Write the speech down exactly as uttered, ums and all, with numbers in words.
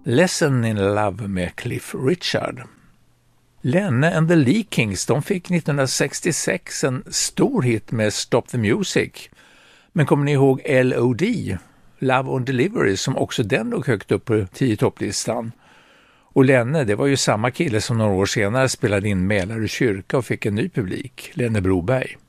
Lesson in Love med Cliff Richard. Lenne and the Lee Kings, de fick nittonhundrasextiosex en stor hit med Stop the Music. Men kommer ni ihåg L O D, Love on Delivery, som också den låg högt upp på tio topplistan? Och Lenne, det var ju samma kille som några år senare spelade in Mälarö kyrka och fick en ny publik, Lenne Broberg.